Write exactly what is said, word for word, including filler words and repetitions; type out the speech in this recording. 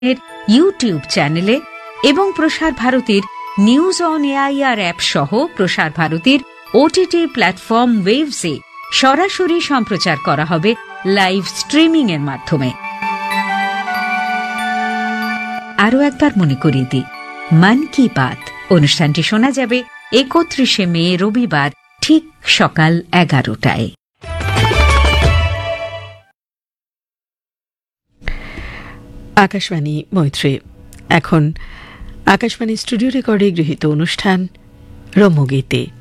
এর ইউটিউব চ্যানেলে এবং প্রসার ভারতীর নিউজ অন এআইআর অ্যাপ সহ প্রসার ভারতীর ওটিটি প্ল্যাটফর্ম ওয়েভসে সরাসরি সম্প্রচার করা হবে লাইভ স্ট্রিমিং এর মাধ্যমে। আরও একবার মনে করিয়ে দিই, মন কি বাত অনুষ্ঠানটি শোনা যাবে একত্রিশে মে রবিবার ঠিক সকাল এগারোটায়। আকাশবাণী মৈত্রী। এখন আকাশবাণী স্টুডিও রেকর্ডে গৃহীত অনুষ্ঠান রম্যগীতি।